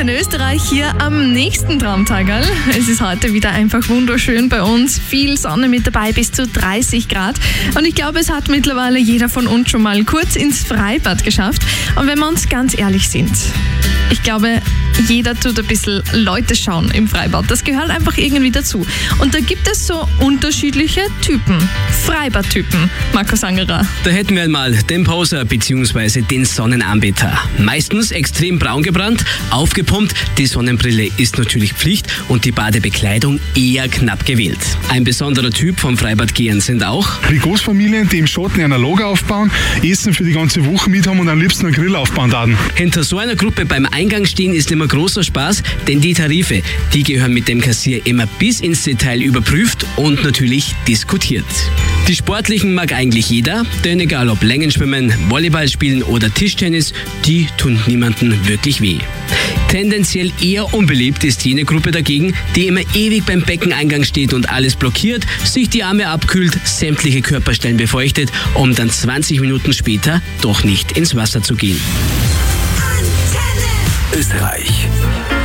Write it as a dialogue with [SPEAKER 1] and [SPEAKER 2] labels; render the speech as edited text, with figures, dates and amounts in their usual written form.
[SPEAKER 1] in Österreich hier am nächsten Traumtagerl. Es ist heute wieder einfach wunderschön bei uns. Viel Sonne mit dabei, bis zu 30 Grad. Und ich glaube, es hat mittlerweile jeder von uns schon mal kurz ins Freibad geschafft. Und wenn wir uns ganz ehrlich sind, ich glaube, jeder tut ein bisschen Leute schauen im Freibad. Das gehört einfach irgendwie dazu. Und da gibt es so unterschiedliche Typen. Freibadtypen, Markus Angerer.
[SPEAKER 2] Da hätten wir einmal den Poser bzw. den Sonnenanbeter. Meistens extrem braun gebrannt, aufgepumpt, die Sonnenbrille ist natürlich Pflicht und die Badebekleidung eher knapp gewählt. Ein besonderer Typ vom Freibadgehern sind auch
[SPEAKER 3] die Großfamilien, die im Schatten ein Lager aufbauen, Essen für die ganze Woche mit haben und am liebsten einen Grill aufbauen würden.
[SPEAKER 2] Hinter so einer Gruppe beim Eingang stehen ist immer großer Spaß, denn die Tarife, die gehören mit dem Kassier immer bis ins Detail überprüft und natürlich diskutiert. Die Sportlichen mag eigentlich jeder, denn egal ob Längenschwimmen, Volleyball spielen oder Tischtennis, die tun niemandem wirklich weh. Tendenziell eher unbeliebt ist jene Gruppe dagegen, die immer ewig beim Beckeneingang steht und alles blockiert, sich die Arme abkühlt, sämtliche Körperstellen befeuchtet, um dann 20 Minuten später doch nicht ins Wasser zu gehen.
[SPEAKER 4] Österreich.